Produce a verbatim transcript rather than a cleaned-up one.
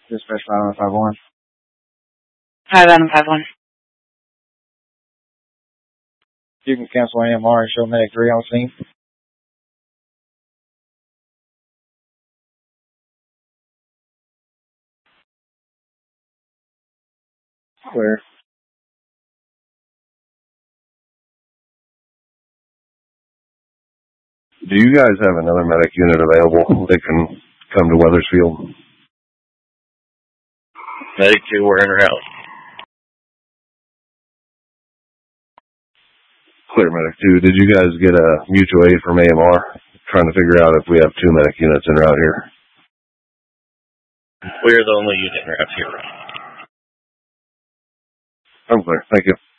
Dispatch five one five one. five one five one. You can cancel A M R and show medic three on scene. Clear. Do you guys have another medic unit available that can come to Weathersfield? Medic two, we're in or out. Clear, medic two. Did you guys get a mutual aid from A M R? Trying to figure out if we have two medic units en route here. We're the only unit en route here. I'm clear. Thank you.